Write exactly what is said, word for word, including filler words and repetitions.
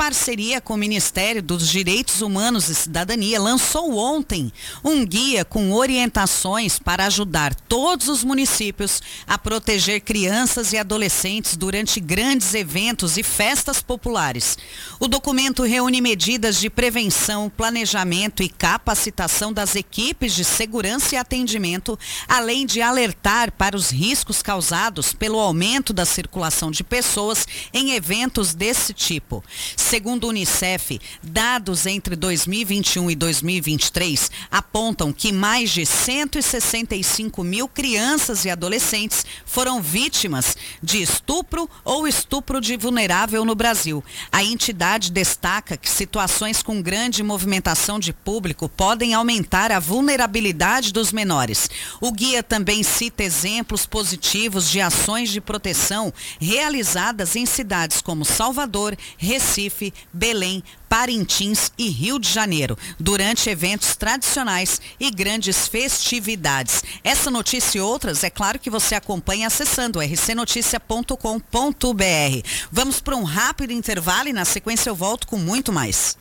parceria com o Ministério dos Direitos Humanos e Cidadania, lançou ontem um guia com orientações para ajudar todos os municípios a proteger crianças e adolescentes durante grandes eventos e festas populares. O documento reúne medidas de prevenção, planejamento e capacitação das equipes de segurança e atendimento, além de alertar para os riscos causados pelo aumento da circulação de pessoas em eventos desse tipo. Segundo o Unicef, dados entre dois mil e vinte e um e dois mil e vinte e três apontam que mais de cento e sessenta e cinco mil crianças e adolescentes foram vítimas de estupro ou estupro de vulnerável no Brasil. A entidade destaca que situações com grande movimentação de público podem aumentar a vulnerabilidade dos menores. O guia também cita exemplos positivos de ações de proteção realizadas em cidades como Salvador, Recife, Belém, Parintins e Rio de Janeiro, durante eventos tradicionais e grandes festividades. Essa notícia e outras, é claro que você acompanha acessando r c noticia ponto com ponto b r. Vamos para um rápido intervalo e na sequência eu volto com muito mais.